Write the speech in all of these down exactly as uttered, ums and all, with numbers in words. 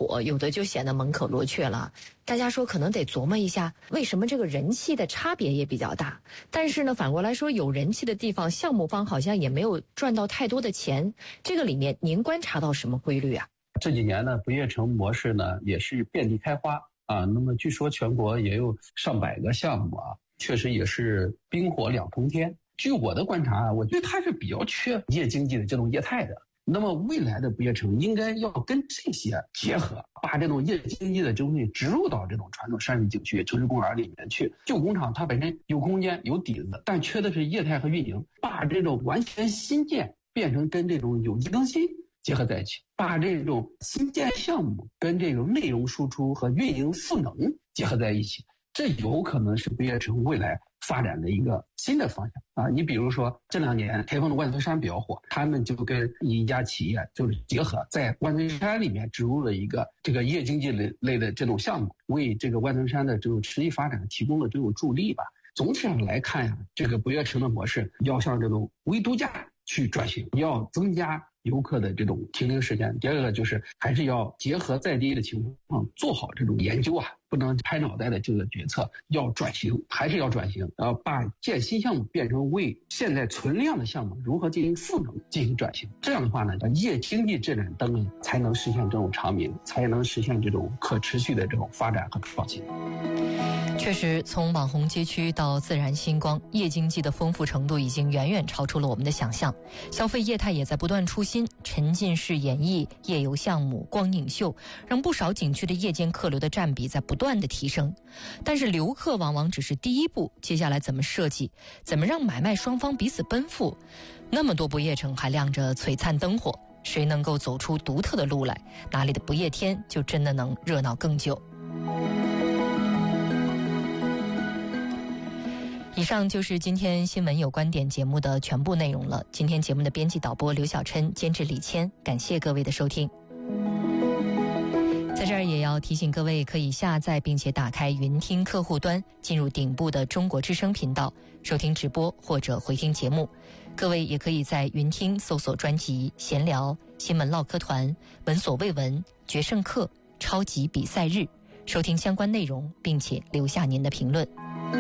火，有的就显得门可罗雀了。大家说可能得琢磨一下，为什么这个人气的差别也比较大？但是呢，反过来说，有人气的地方，项目方好像也没有赚到太多的钱。这个里面您观察到什么规律啊？ 这几年呢，不夜城模式呢也是遍地开花啊。那么据说全国也有上百个项目啊，确实也是冰火两重天。据我的观察，我觉得它是比较缺夜经济的这种业态的。那么未来的不夜城应该要跟这些结合，把这种夜经济的东西植入到这种传统山水景区、城市公园里面去。旧工厂它本身有空间有底子，但缺的是业态和运营，把这种完全新建变成跟这种有机更新结合在一起，把这种新建项目跟这种内容输出和运营赋能结合在一起，这有可能是不夜城未来发展的一个新的方向啊！你比如说这两年开封的万岁山比较火，他们就跟一家企业就是结合，在万岁山里面植入了一个这个夜经济类类的这种项目，为这个万岁山的这种持续发展提供了这种助力吧。总体上来看呀，这个不夜城的模式要向这种微度假去转型，要增加游客的这种停留时间。第二个就是还是要结合在地的情况，做好这种研究啊，不能拍脑袋的这个决策，要转型，还是要转型，呃，把建新项目变成为现在存量的项目如何进行赋能进行转型。这样的话呢，夜经济这盏灯才能实现这种长明，才能实现这种可持续的这种发展和创新。 确实，从网红街区到自然星光，夜经济的丰富程度已经远远超出了我们的想象。消费业态也在不断出新，沉浸式演绎、夜游项目、光影秀，让不少景区的夜间客流的占比在不断的提升。但是留客往往只是第一步，接下来怎么设计，怎么让买卖双方彼此奔赴？那么多不夜城还亮着璀璨灯火，谁能够走出独特的路来，哪里的不夜天就真的能热闹更久。以上就是今天新闻有观点节目的全部内容了。今天节目的编辑导播刘小琛，监制李谦，感谢各位的收听。在这儿也要提醒各位，可以下载并且打开云听客户端，进入顶部的中国之声频道，收听直播或者回听节目。各位也可以在云听搜索专辑闲聊、新闻唠嗑团、闻所未闻、决胜客、超级比赛日，收听相关内容，并且留下您的评论。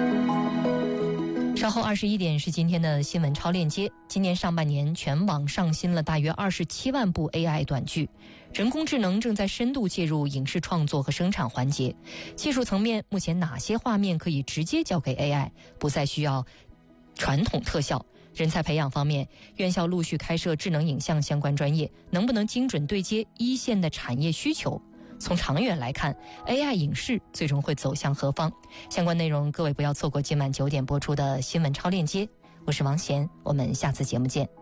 稍后二十一点是今天的新闻超链接。今年上半年全网上新了大约二十七万部 A I 短剧，人工智能正在深度介入影视创作和生产环节。技术层面，目前哪些画面可以直接交给 A I， 不再需要传统特效？人才培养方面，院校陆续开设智能影像相关专业，能不能精准对接一线的产业需求？从长远来看 ，A I 影视最终会走向何方？相关内容各位不要错过今晚九点播出的新闻超链接。我是王贤，我们下次节目见。